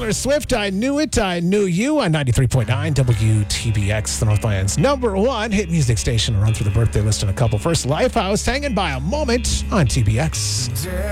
Taylor Swift, I Knew It, I Knew You on 93.9 WTBX, the Northland's #1 hit music station. I'll run through the birthday list in a couple. First, Lifehouse, Hanging by a Moment on TBX.